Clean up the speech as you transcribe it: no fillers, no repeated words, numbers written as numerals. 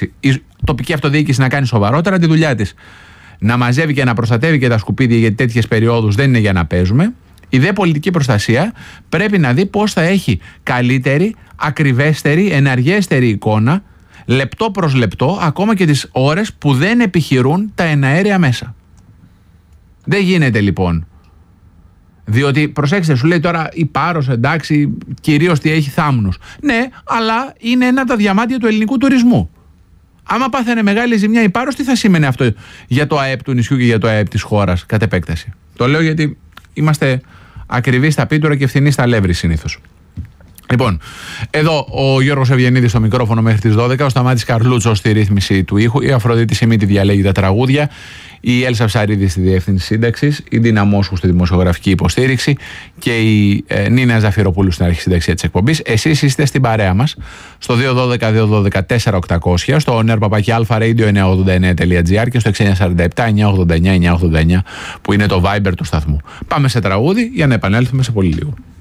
Εντάξει, η τοπική αυτοδιοίκηση να κάνει σοβαρότερα τη δουλειά της. Να μαζεύει και να προστατεύει και τα σκουπίδια, γιατί τέτοιες περιόδους δεν είναι για να παίζουμε. Η δε πολιτική προστασία πρέπει να δει πώς θα έχει καλύτερη, ακριβέστερη, εναργέστερη εικόνα, λεπτό προς λεπτό, ακόμα και τις ώρες που δεν επιχειρούν τα εναέρια μέσα. Δεν γίνεται λοιπόν. Διότι, προσέξτε, σου λέει τώρα η Πάρος, εντάξει, κυρίως τι έχει, θάμνους. Ναι, αλλά είναι ένα από τα διαμάντια του ελληνικού τουρισμού. Άμα πάθαινε μεγάλη ζημιά η Πάρος, τι θα σήμαινε αυτό για το ΑΕΠ του νησιού και για το ΑΕΠ της χώρας κατ' επέκταση? Το λέω γιατί είμαστε ακριβείς στα πίτουρα και ευθυνείς στα λεύρη συνήθως. Λοιπόν, εδώ ο Γιώργος Ευγενίδης στο μικρόφωνο μέχρι τις 12, ο Σταμάτης Καρλούτσος στη ρύθμιση του ήχου, η Αφροδίτη Σιμίτη διαλέγει τα τραγούδια, η Έλσα Ψαρίδη στη διεύθυνση σύνταξης, η Ντίνα Μόσχου στη δημοσιογραφική υποστήριξη και η Νίνα Ζαφυροπούλου στην αρχισύνταξη της εκπομπής. Εσείς είστε στην παρέα μας στο 212-212-4800, στο nrpapaki-alpha-radio989.gr και στο 647-989-989 που είναι το Viber του σταθμού. Πάμε σε τραγούδι για να επανέλθουμε σε πολύ λίγο.